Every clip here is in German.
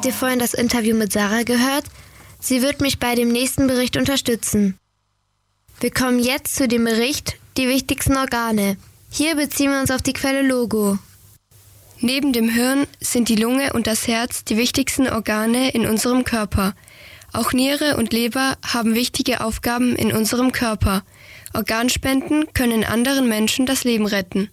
ihr vorhin das Interview mit Sarah gehört? Sie wird mich bei dem nächsten Bericht unterstützen. Wir kommen jetzt zu dem Bericht Die wichtigsten Organe. Hier beziehen wir uns auf die Quelle Logo. Neben dem Hirn sind die Lunge und das Herz die wichtigsten Organe in unserem Körper. Auch Niere und Leber haben wichtige Aufgaben in unserem Körper. Organspenden können anderen Menschen das Leben retten.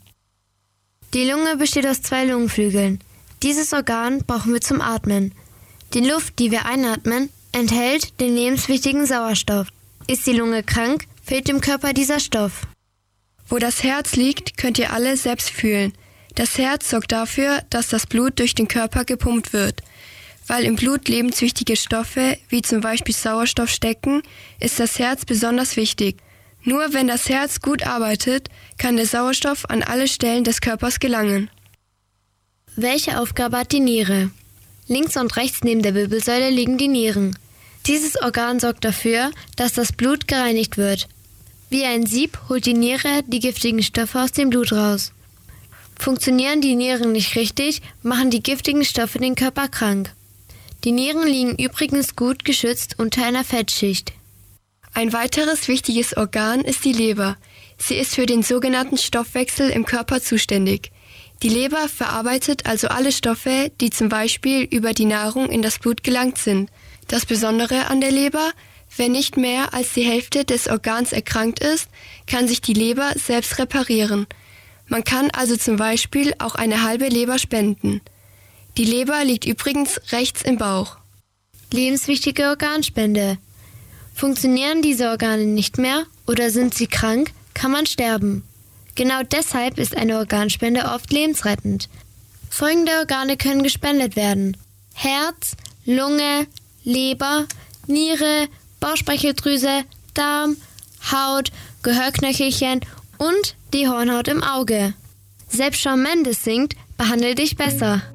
Die Lunge besteht aus 2 Lungenflügeln. Dieses Organ brauchen wir zum Atmen. Die Luft, die wir einatmen, enthält den lebenswichtigen Sauerstoff. Ist die Lunge krank, fehlt dem Körper dieser Stoff. Wo das Herz liegt, könnt ihr alle selbst fühlen. Das Herz sorgt dafür, dass das Blut durch den Körper gepumpt wird. Weil im Blut lebenswichtige Stoffe, wie zum Beispiel Sauerstoff, stecken, ist das Herz besonders wichtig. Nur wenn das Herz gut arbeitet, kann der Sauerstoff an alle Stellen des Körpers gelangen. Welche Aufgabe hat die Niere? Links und rechts neben der Wirbelsäule liegen die Nieren. Dieses Organ sorgt dafür, dass das Blut gereinigt wird. Wie ein Sieb holt die Niere die giftigen Stoffe aus dem Blut raus. Funktionieren die Nieren nicht richtig, machen die giftigen Stoffe den Körper krank. Die Nieren liegen übrigens gut geschützt unter einer Fettschicht. Ein weiteres wichtiges Organ ist die Leber. Sie ist für den sogenannten Stoffwechsel im Körper zuständig. Die Leber verarbeitet also alle Stoffe, die zum Beispiel über die Nahrung in das Blut gelangt sind. Das Besondere an der Leber: Wenn nicht mehr als die Hälfte des Organs erkrankt ist, kann sich die Leber selbst reparieren. Man kann also zum Beispiel auch eine halbe Leber spenden. Die Leber liegt übrigens rechts im Bauch. Lebenswichtige Organspende. Funktionieren diese Organe nicht mehr oder sind sie krank, kann man sterben. Genau deshalb ist eine Organspende oft lebensrettend. Folgende Organe können gespendet werden: Herz, Lunge, Leber, Niere, Bauchspeicheldrüse, Darm, Haut, Gehörknöchelchen und die Hornhaut im Auge. Selbst Shawn Mendes singt: Behandle dich besser.